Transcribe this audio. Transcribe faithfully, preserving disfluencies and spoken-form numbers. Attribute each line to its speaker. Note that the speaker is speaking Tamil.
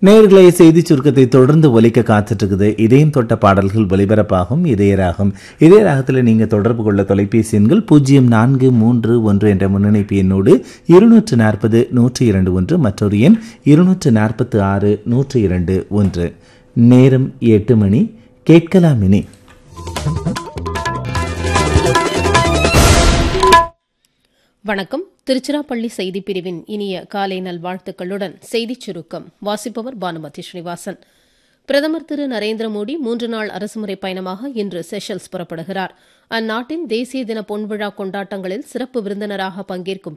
Speaker 1: நேயர்களே, செய்தி சுருக்கத்தை தொடர்ந்து ஒலிக்க காத்துட்டு இருக்குது. இதயம் தொட்ட பாடல்கள் ஒலிபரப்பாகும் இதயராகும். இதயராகத்தில் நீங்கள் தொடர்பு கொள்ள தொலைபேசி எண்கள் பூஜ்ஜியம் நான்கு மூன்று ஒன்று என்ற முன்னணிப்பு எண்ணோடு இருநூற்று நாற்பது நூற்றி இரண்டு ஒன்று, மற்றொரு எண் இருநூற்று நாற்பத்தி ஆறு நூற்றி இரண்டு ஒன்று. நேரம் எட்டு மணி. கேட்கலாம் இனி
Speaker 2: வணக்கம். திருச்சிராப்பள்ளி செய்திப் பிரிவின் இனிய காலை நல்வாழ்த்துக்களுடன் செய்திச் சுருக்கம் வாசிப்பவர் பானுமதி ஸ்ரீனிவாசன். பிரதமர் திரு நரேந்திர மோடி மூன்று நாள் அரசுமுறை பயணமாக இன்று செஷல்ஸ் புறப்படுகிறார். அந்நாட்டின் தேசிய தின பொன்விழா கொண்டாட்டங்களில் சிறப்பு விருந்தினராக பங்கேற்கும்